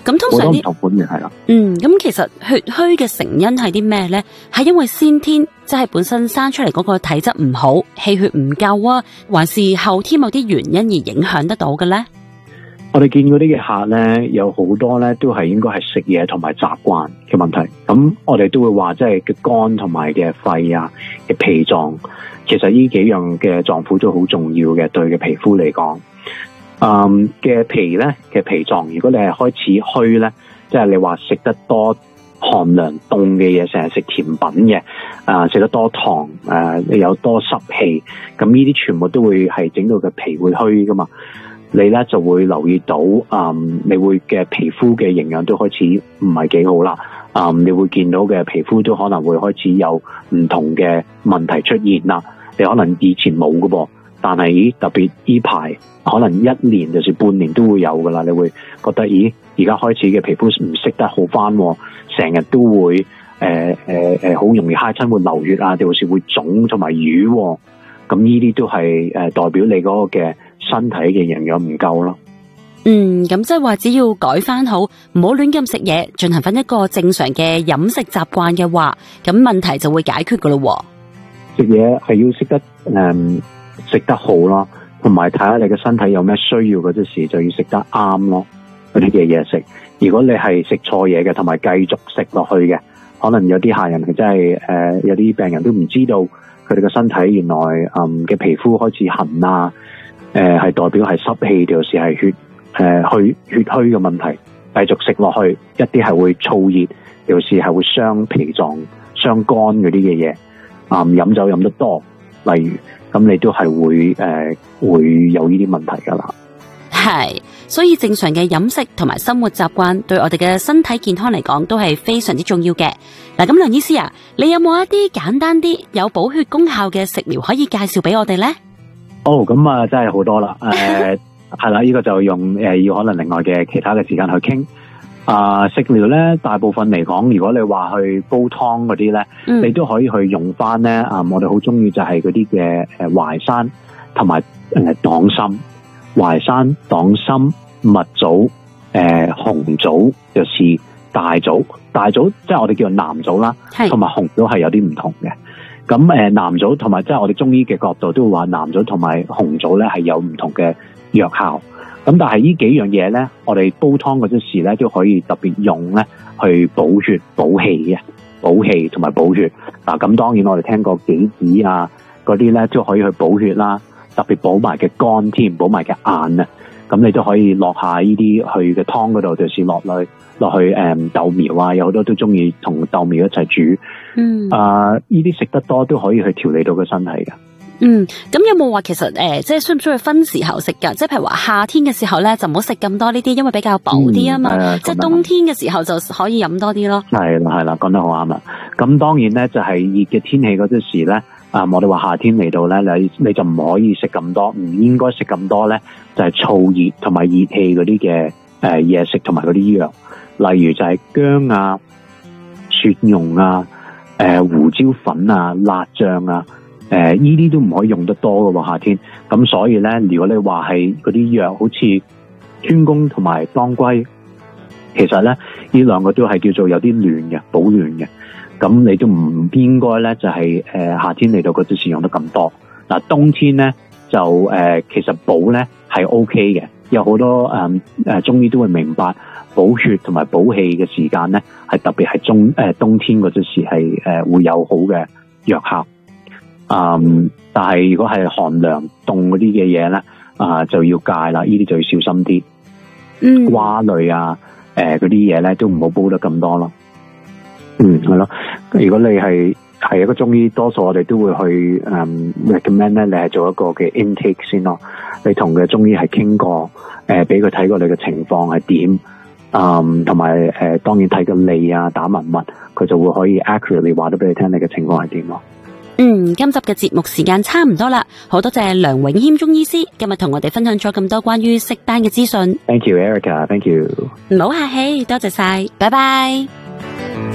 咁通常好多唔同款嘅係啦。 咁其實血虛嘅成因係啲咩咧？係因為先天即係本身生出嚟嗰個體質唔好，氣血唔夠啊，還是後天某啲原因而影響得到嘅咧？ 我哋見嗰啲嘅客咧，有好多咧都係應該係食嘢同埋習慣嘅問題。咁我哋都會話，即係嘅肝同埋嘅肺啊嘅脾臟，其實呢幾樣嘅臟腑都好重要嘅，對嘅皮膚嚟講。嘅脾咧嘅脾臟，如果你係開始虛咧，即係你話食得多寒涼凍嘅嘢，成日食甜品嘅，食得多糖，有多濕氣，咁呢啲全部都會係整到嘅脾會虛噶嘛。你咧就會留意到，你會嘅皮膚嘅營養都開始唔係幾好啦。你會見到嘅皮膚都可能會開始有唔同嘅問題出現啦。你可能以前冇㗎噃，但係特別呢排可能一年就算半年都會有噶啦。你會覺得而家開始嘅皮膚唔識得好翻，成日都會好容易揩親會流血啊，定係會腫同埋瘀。咁呢啲都係代表你嗰個嘅身體嘅營養唔夠咯。 咁即係話只要改翻好，唔好亂咁食嘢，進行翻一個正常嘅飲食習慣嘅話，咁問題就會解決噶咯。 食嘢係要識得食得好咯，同埋睇下你嘅身體有咩需要嗰陣時，就要食得啱咯。嗰啲嘅嘢食，如果你係食錯嘢嘅，同埋繼續食落去嘅，可能有啲客人係真係有啲病人都唔知道佢哋嘅身體原來嘅皮膚開始痕啊，係代表係濕氣，有時係血虛嘅問題。繼續食落去，一啲係會燥熱，有時係會傷脾臟、傷肝嗰啲嘅嘢。飲酒飲得多，例如咁，你都係會有呢啲問題噶啦。 係，所以正常嘅飲食同埋生活習慣對我哋嘅身體健康嚟講都係非常之重要嘅。嗱，咁梁醫師啊，你有冇一啲簡單啲有補血功效嘅食療可以介紹俾我哋呢？ 咁啊，真係好多啦。係啦，呢個就用要可能另外嘅其他嘅時間去傾。食療咧，大部分嚟講，如果你話去煲湯嗰啲咧，你都可以去用翻咧。我哋好中意就係嗰啲嘅淮山同埋黨參。淮山、黨參、蜜棗、紅棗，就是大棗。大棗即係我哋叫做南棗啦，同埋紅棗係有啲唔同嘅。咁南棗同埋即係我哋中醫嘅角度都會話南棗同埋紅棗咧係有唔同嘅藥效。咁但係呢幾樣嘢咧，我哋煲湯嗰陣時咧都可以特別用咧去補血補氣嘅，補氣同埋補血。咁當然我哋聽過杞子啊嗰啲咧都可以去補血啦。特別補埋嘅肝添，補埋嘅眼啊，咁你都可以落下呢啲去嘅湯嗰度，就是落去豆苗啊，有好多都中意同豆苗一齊煮。呢啲食得多都可以去調理到個身體嘅。 咁有冇話其實即係需唔需要分時候食噶？即係譬如話夏天嘅時候咧，就唔好食咁多呢啲，因為比較補啲啊嘛。即係冬天嘅時候就可以飲多啲咯。係啦，講得好啱啦。咁當然咧，就係熱嘅天氣嗰陣時咧。我哋話夏天嚟到咧，你就唔可以食咁多，唔應該食咁多咧，就係燥熱同埋熱氣嗰啲嘅嘢食同埋嗰啲藥，例如就係薑啊、雪蓉啊、胡椒粉啊、辣醬啊，呢啲都唔可以用得多㗎喎夏天。咁所以咧，如果你話係嗰啲藥，好似川芎同埋當歸，其實咧呢兩個都係叫做有啲暖嘅，保暖嘅。咁你都唔應該咧，就係夏天嚟到嗰陣時用得咁多。冬天咧就其實補咧係 OK 嘅，有好多中醫都會明白補血同埋補氣嘅時間咧，係特別係冬天嗰陣時係會有好嘅藥效。但係如果係寒涼凍嗰啲嘅嘢咧，就要戒啦，呢啲就要小心啲。瓜類啊，嗰啲嘢咧都唔好煲得咁多咯。係咯。如果你係一個中醫，多數我哋都會去recommend 咧，你係做一個嘅 intake 先咯。你同嘅中醫係傾過，俾佢睇過你嘅情況係點，同埋當然睇個脷啊、打文物，佢就會可以 accurately 話得俾你聽你嘅情況係點咯。 今集嘅節目時間差唔多啦，好多謝梁永謙中醫師今日同我哋分享咗咁多關於食單嘅資訊。 Thank you, Erica. Thank you. 唔好客氣，多謝晒，拜拜。